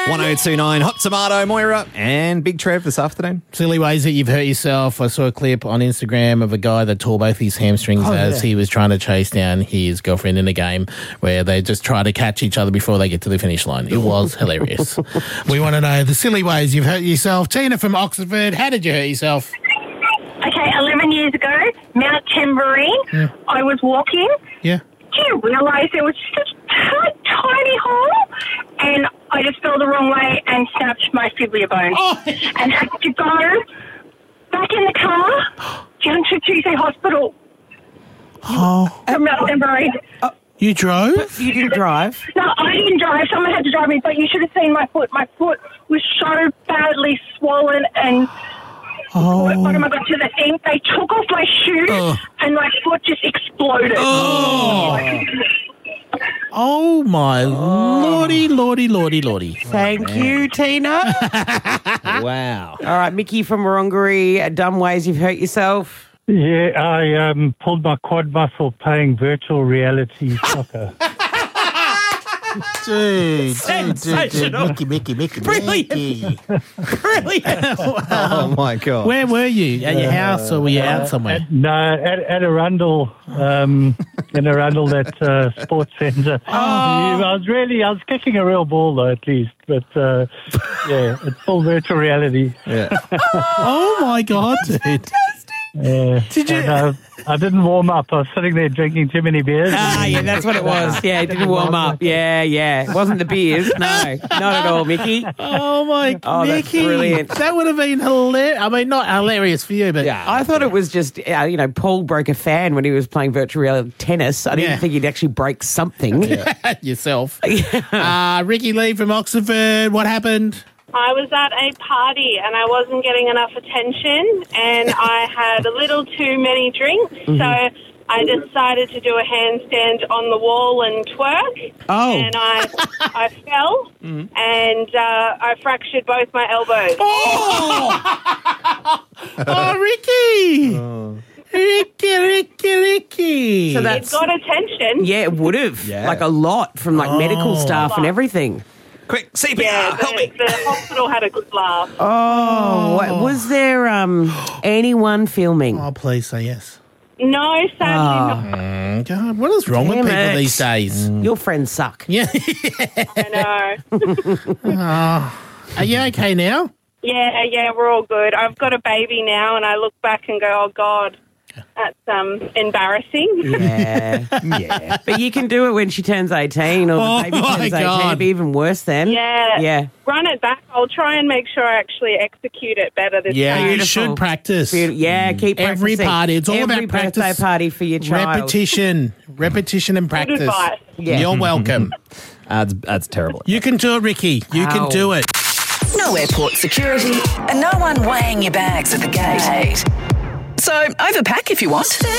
1029 Hot Tomato, Moira, and Big Trev this afternoon. Silly ways that you've hurt yourself. I saw a clip on Instagram of a guy that tore both his hamstrings as he was trying to chase down his girlfriend in a game where they just try to catch each other before they get to the finish line. It was hilarious. We want to know the silly ways you've hurt yourself. Tina from Oxford, how did you hurt yourself? Okay, 11 years ago, Mount Tambourine, I was walking. Yeah. Do you realise there was such a tiny hole? And I just fell the wrong way and snapped my fibula bone. And had to go back in the car down to Tuesday Hospital. From Mount Tambourine. You drove? You didn't drive? No, I didn't drive. Someone had to drive me, but you should have seen my foot. My foot was so badly swollen and... By the time I got to the thing, they took off my shoe and my foot just exploded. Oh, my lordy. Thank you, Tina. Wow. All right, Mickey from Wurrunggeri, dumb ways you've hurt yourself. Yeah, I pulled my quad muscle playing virtual reality soccer. Dude. Sensational. Mickey. Brilliant. Oh, my God. Where were you? At your house or were you out somewhere? No, at Arundel, in Arundel, that sports centre. I was kicking a real ball though, at least. But yeah, it's full virtual reality. Yeah. Oh my God, dude. Did you? And, I didn't warm up. I was sitting there drinking too many beers. Yeah, that's what it was. Yeah, it didn't warm up. Yeah. It wasn't the beers. No, not at all, Mickey. Oh, my God. That's brilliant. That would have been hilarious. I mean, not hilarious for you, but... Yeah. I thought it was just, Paul broke a fan when he was playing virtual reality tennis. I didn't think he'd actually break something. Yourself. Ricky Lee from Oxford, what happened? I was at a party and I wasn't getting enough attention and I had a little too many drinks, so I decided to do a handstand on the wall and twerk. And I fell and I fractured both my elbows. Ricky! Ricky. So It got attention. Yeah, it would have. Yeah. Like a lot from medical staff and everything. Quick, CPR, Yeah, help me. the hospital had a good laugh. Was there anyone filming? Oh, please say yes. No, sadly not. God, what is wrong with Damn people it. these days? Your friends suck. Yeah. I know. Are you okay now? Yeah, we're all good. I've got a baby now and I look back and go, oh, God, that's embarrassing. Yeah. But you can do it when she turns 18 or the baby turns 18. It'd be even worse then. Yeah. Run it back. I'll try and make sure I actually execute it better this Yeah, time. you should practice. Yeah, keep practicing. Every party. It's all Every about practice. birthday party for your child. Repetition and practice. advice. Yeah. You're welcome. That's terrible. You can do it, Ricky. You can do it. No airport security and no one weighing your bags at the gate. So overpack if you want.